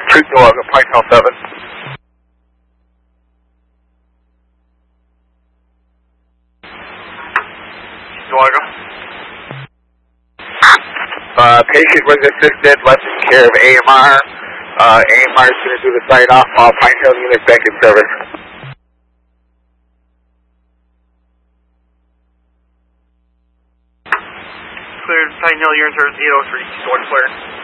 Treat dog, Pine Hill 7. Dog. Patient was assisted, left in care of AMR. AMR is going to do the sign-off. All Pine Hill units back in service. Cleared Pine Hill units are 03, door clear.